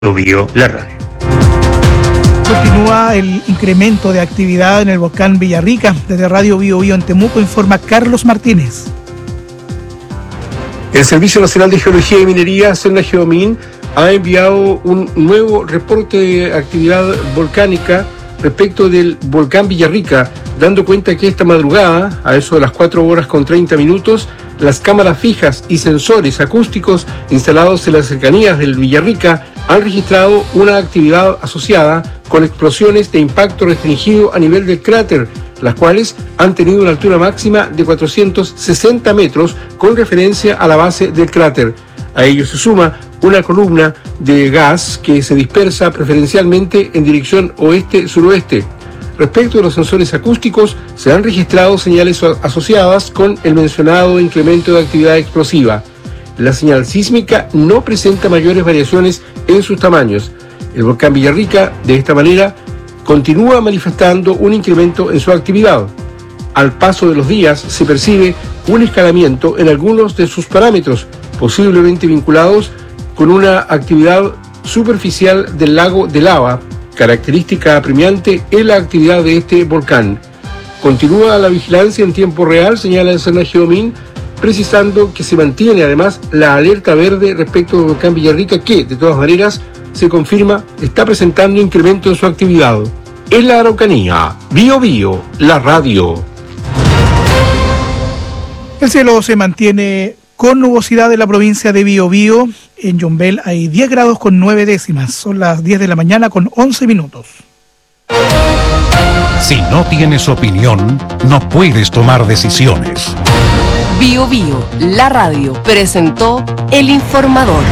Bio, la radio. Continúa el incremento de actividad en el volcán Villarrica. Desde Radio Bio Bio en Temuco informa Carlos Martínez. El Servicio Nacional de Geología y Minería, Cernageomin, ha enviado un nuevo reporte de actividad volcánica respecto del volcán Villarrica, dando cuenta que esta madrugada, a eso de las 4:30, las cámaras fijas y sensores acústicos instalados en las cercanías del Villarrica han registrado una actividad asociada con explosiones de impacto restringido a nivel del cráter, las cuales han tenido una altura máxima de 460 metros con referencia a la base del cráter. A ello se suma una columna de gas que se dispersa preferencialmente en dirección oeste-suroeste. Respecto de los sensores acústicos, se han registrado señales asociadas con el mencionado incremento de actividad explosiva. La señal sísmica no presenta mayores variaciones en sus tamaños. El volcán Villarrica, de esta manera, continúa manifestando un incremento en su actividad. Al paso de los días se percibe un escalamiento en algunos de sus parámetros, posiblemente vinculados con una actividad superficial del lago de lava, característica apremiante en la actividad de este volcán. Continúa la vigilancia en tiempo real, señala el Cernageomin, precisando que se mantiene además la alerta verde respecto del volcán Villarrica, que, de todas maneras, se confirma, está presentando incremento en su actividad. En la Araucanía, Bio Bio, la radio. El cielo se mantiene con nubosidad en la provincia de Bio Bio. En Yombel hay 10 grados con 9 décimas. Son las 10 de la mañana con 11 minutos. Si no tienes opinión, no puedes tomar decisiones. Bio Bio, la radio, presentó El Informador.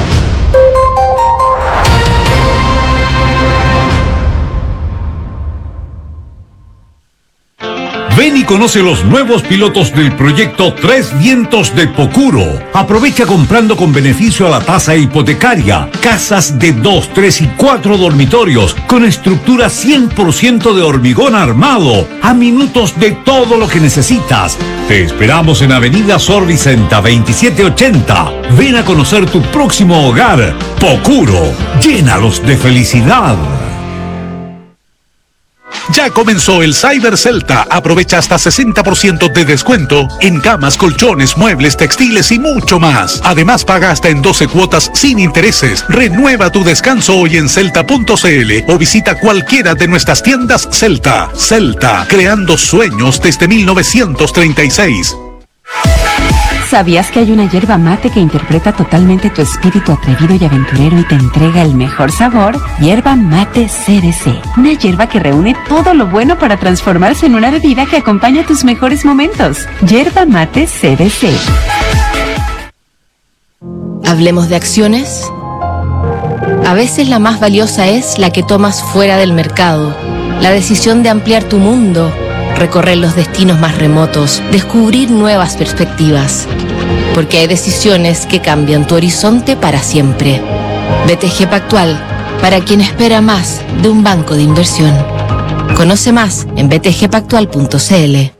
Ven y conoce los nuevos pilotos del proyecto Tres Vientos de Pocuro. Aprovecha comprando con beneficio a la tasa hipotecaria. Casas de 2, 3 y 4 dormitorios con estructura 100% de hormigón armado. A minutos de todo lo que necesitas. Te esperamos en Avenida Sor Vicenta 2780. Ven a conocer tu próximo hogar. Pocuro. Llénalos de felicidad. Ya comenzó el Cyber Celta. Aprovecha hasta 60% de descuento en camas, colchones, muebles, textiles y mucho más. Además, paga hasta en 12 cuotas sin intereses. Renueva tu descanso hoy en celta.cl o visita cualquiera de nuestras tiendas Celta. Celta, creando sueños desde 1936. ¿Sabías que hay una yerba mate que interpreta totalmente tu espíritu atrevido y aventurero y te entrega el mejor sabor? Yerba Mate CDC. Una yerba que reúne todo lo bueno para transformarse en una bebida que acompaña tus mejores momentos. Yerba Mate CDC. Hablemos de acciones. A veces la más valiosa es la que tomas fuera del mercado. La decisión de ampliar tu mundo, recorrer los destinos más remotos, descubrir nuevas perspectivas. Porque hay decisiones que cambian tu horizonte para siempre. BTG Pactual, para quien espera más de un banco de inversión. Conoce más en btgpactual.cl.